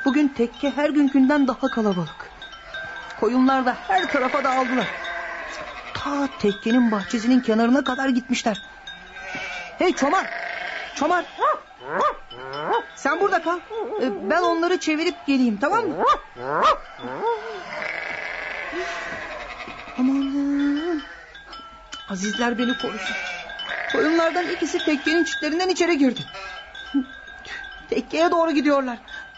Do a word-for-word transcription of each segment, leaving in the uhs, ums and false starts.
Bugün tekke her günkünden daha kalabalık. Koyunlar da her tarafa dağıldılar. Ta tekkenin bahçesinin kenarına kadar gitmişler. Hey Çomar! Çomar! Sen burada kal. Ben onları çevirip geleyim, tamam mı? Aman! Azizler beni korusun. Koyunlardan ikisi tekkenin çitlerinden içeri girdi. Tekkeye doğru gidiyorlar.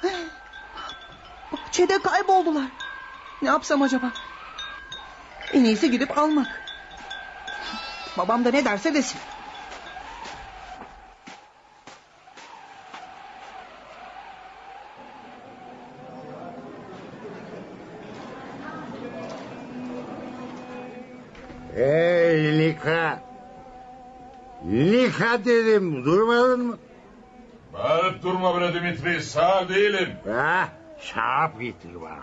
Bahçede kayboldular. Ne yapsam acaba? En iyisi gidip almak. Babam da ne derse desin. Hey Lika. Lika dedim, duymadın mı? Bağırıp durma bre Dimitri, sağ değilim. Ha, şarap getir bana.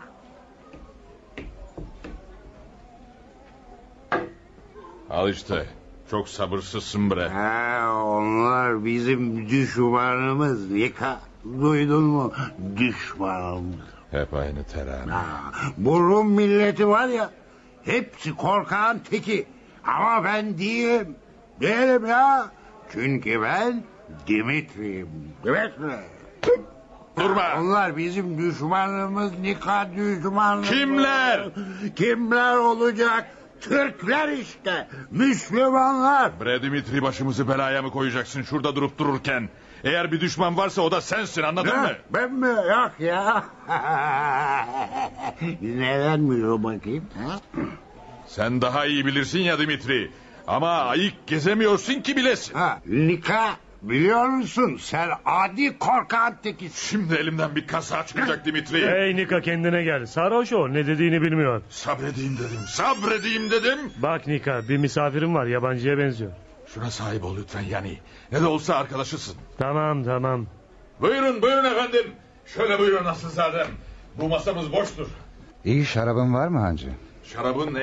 Al işte, çok sabırsızsın bre. Ha, onlar bizim düşmanımız Lika. Duydun mu? Düşmanımız. Hep aynı terane. Ha, bu Rum milleti var ya, hepsi korkan teki. Ama ben değilim. Değilim ya. Çünkü ben Dimitri'yim. Dimitri. Durma. Onlar bizim düşmanımız, Nika düşmanımız. Kimler? Kimler olacak? Türkler işte. Müslümanlar. Bre Dimitri, başımızı belaya mı koyacaksın şurada durup dururken? Eğer bir düşman varsa o da sensin, anladın Ne? mı? Ben mi? Yok ya. Neden mi bakayım? Ha? Sen daha iyi bilirsin ya Dimitri. Ama ayık gezemiyorsun ki bilesin. Ha, Nika, biliyor musun? Sen adi korkan tekisin. Şimdi elimden bir kaza çıkacak Dimitri. Hey Nika, kendine gel. Sarhoş o, ne dediğini bilmiyor. Sabredeyim dedim, sabredeyim dedim. Bak Nika, bir misafirim var, yabancıya benziyor. Şuna sahip ol lütfen yani. Ne de olsa arkadaşısın. Tamam tamam. Buyurun buyurun efendim. Şöyle buyurun Asılzadem. Bu masamız boştur. İyi şarabın var mı hancı? Şarabın